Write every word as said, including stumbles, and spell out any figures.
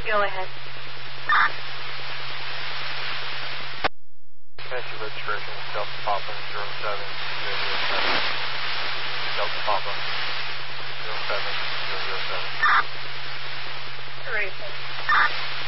Go ahead. Fancy registration is Delta Papa zero seven zero zero seven. Delta Papa zero seven zero zero seven. Racing.